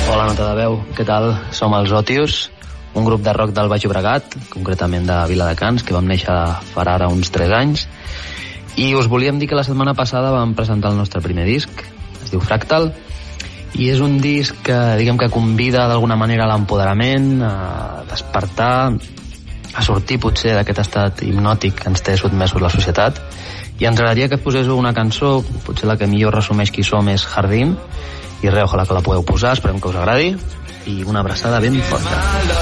Hola, nota de veu, què tal? Som els Otius, un grup de rock del Baix Llobregat, concretament de Viladecans, que vam néixer farà ara uns 3 anys, i us volíem dir que la setmana passada vam presentar el nostre primer disc, es diu Fractal, i és un disc que, diguem que convida d'alguna manera a l'empoderament, a despertar, a sortir potser d'aquest estat hipnòtic que ens té sotmesos la societat, i ens agradaria que poséssiu una cançó, potser la que millor resumeix qui som és Jardín, i res, ojalà que la podeu posar, esperem que us agradi, i una abraçada ben forta.